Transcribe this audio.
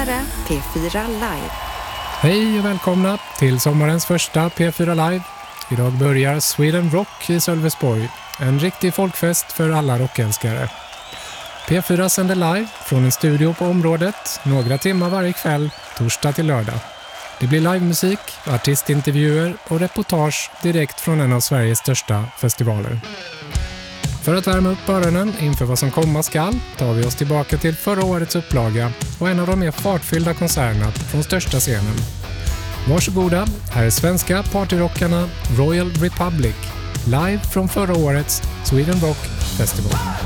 här är P4 Live. Hej och välkomna till sommarens första P4 Live. Idag börjar Sweden Rock i Sölvesborg. En riktig folkfest för alla rockälskare. P4 sänder live från en studio på området några timmar varje kväll, torsdag till lördag. Det blir livemusik, artistintervjuer och reportage direkt från en av Sveriges största festivaler. För att värma upp öronen inför vad som komma skall tar vi oss tillbaka till förra årets upplaga och en av de mer fartfyllda konserterna från största scenen. Varsågoda, här är svenska partyrockarna Royal Republic, live från förra årets Sweden Rock Festival.